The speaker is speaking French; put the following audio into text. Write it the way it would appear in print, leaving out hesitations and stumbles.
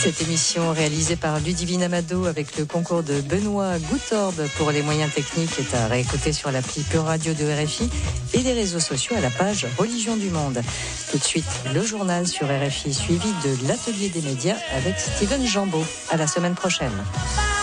Cette émission réalisée par Ludivine Amado avec le concours de Benoît Goutorbe pour les moyens techniques est à réécouter sur l'appli Pure Radio de RFI et les réseaux sociaux à la page Religion du Monde. Tout de suite, le journal sur RFI suivi de l'atelier des médias avec Steven Jambeau. À la semaine prochaine.